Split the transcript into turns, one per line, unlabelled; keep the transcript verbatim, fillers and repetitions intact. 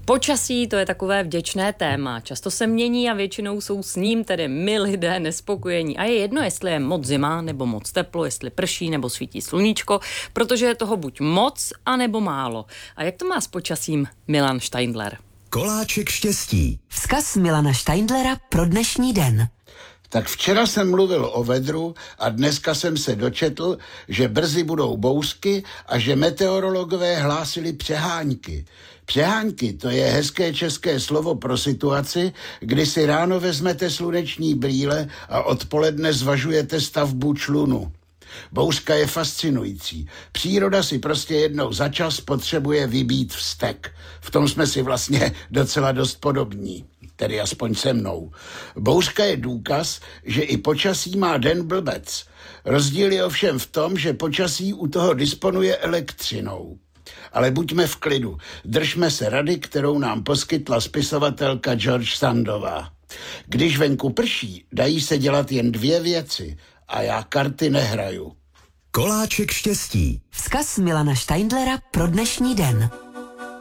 Počasí, to je takové vděčné téma. Často se mění a většinou jsou s ním tedy my lidé nespokojení. A je jedno, jestli je moc zima nebo moc teplo, jestli prší nebo svítí sluníčko, protože je toho buď moc, anebo málo. A jak to má s počasím Milan Steindler?
Koláček štěstí.
Vzkaz Milana Steindlera pro dnešní den.
Tak včera jsem mluvil o vedru a dneska jsem se dočetl, že brzy budou bouřky a že meteorologové hlásili přehánky. Přehánky, to je hezké české slovo pro situaci, kdy si ráno vezmete sluneční brýle a odpoledne zvažujete stavbu člunu. Bouřka je fascinující. Příroda si prostě jednou za čas potřebuje vybít vztek. V tom jsme si vlastně docela dost podobní. Tedy aspoň se mnou. Bouřka je důkaz, že i počasí má den blbec. Rozdíl je ovšem v tom, že počasí u toho disponuje elektřinou. Ale buďme v klidu. Držme se rady, kterou nám poskytla spisovatelka George Sandová. Když venku prší, dají se dělat jen dvě věci a já karty nehraju.
Koláček štěstí.
Vzkaz Milana Steindlera pro dnešní den.